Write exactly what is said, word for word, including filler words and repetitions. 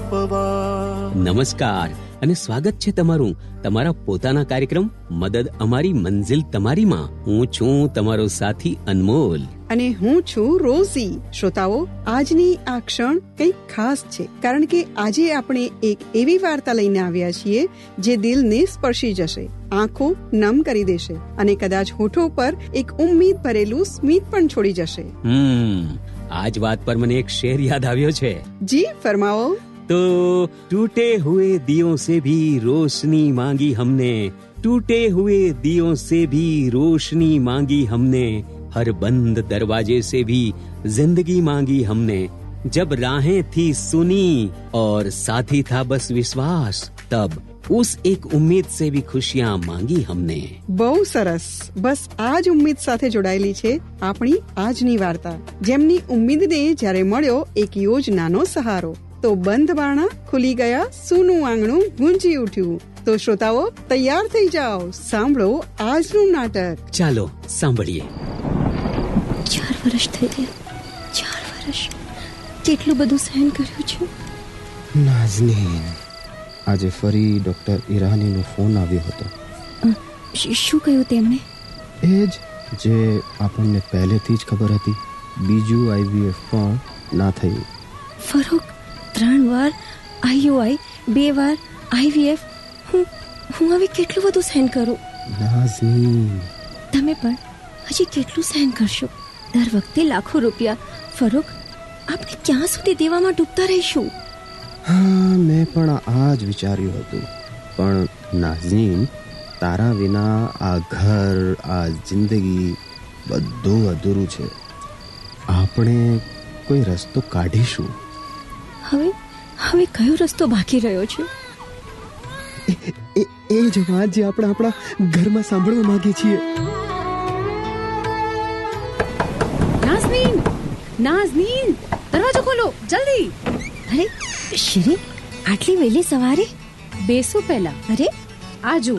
આપવા. નમસ્કાર અને સ્વાગત છે તમારું તમારા પોતાના કાર્યક્રમ મદદ અમારી મંઝિલ તમારીમાં. હું છું તમારો સાથી અનમોલ અને હું છું રોઝી. શ્રોતાઓ, આજની આ ક્ષણ કંઈક ખાસ છે, કારણ કે આજે આપણે એક એવી વાર્તા લઈને આવ્યા છીએ જે દિલને સ્પર્શી જશે, આંખો નમ કરી દેશે અને કદાચ હોઠો પર એક ઉમ્મીદ ભરેલું સ્મિત પણ છોડી જશે. હમ આજ વાત પર મને એક શેર યાદ આવ્યો છે. જી ફરમાવો. તો ટूटे हुए दियों से भी रोशनी मांगी हमने, टूटे हुए दियों से भी रोशनी मांगी हमने, हर बंद दरवाजे से भी जिंदगी मांगी हमने, जब राहें थी सुनी और साथी था बस विश्वास, तब उस एक उम्मीद से भी खुशियां मांगी हमने. બહુ સરસ. બસ આ જ ઉમ્મીદ સાથે જોડાયેલી છે આપણી આજની વાર્તા, જેમની ઉમ્મીદને જ્યારે મળ્યો એક યોજનાનો સહારો, તો બંધ બારણા ખુલી ગયા, સૂનું આંગણું ગુંજી ઉઠ્યું. તો શ્રોતાઓ, તૈયાર થઈ જાઓ, સાંભળો આજનું નાટક. ચાલો સાંભળીએ. ચાર વર્ષ થઈ ગયા. ચાર વર્ષ કેટલું બધું સહન કર્યું છે. નાઝનીન, આજે ફરી ડોક્ટર ઈરાનીનો ફોન આવ્યો હતો. શું કહ્યું તેમણે? એ જ જે આપણને પહેલેથી જ ખબર હતી. બીજું આઈવીએફ પણ ના થયું. ફરોક ત્રણ વાર આઈયુઆઈ, બે વાર આઈવીએફ. હું હું હવે કેટલું બધું સહન કરું. નાઝનીન, તમે પણ હજી કેટલું સહન કરશો? દર વખતે લાખો રૂપિયા. ફરોક, આપણે ક્યાં સુધી દેવામાં ડૂબતા રહીશું? હા, મેં પણ આ જ વિચાર્યું હતું. પણ નાઝનીન, તારા વિના આ ઘર, આ જિંદગી બધું અધૂરું છે. આપણે કોઈ રસ્તો કાઢીશું. હવે હવે કયો રસ્તો બાકી રહ્યો છે? એ એ જ વાત જે આપણે આપણા ઘરમાં સાંભળવા માંગીએ છીએ. નાઝનીન, નાઝનીન, દરવાજો ખોલો જલ્દી. અરે શિરી, આટલી વહેલી સવારે? બેસો પહેલા. અરે આજો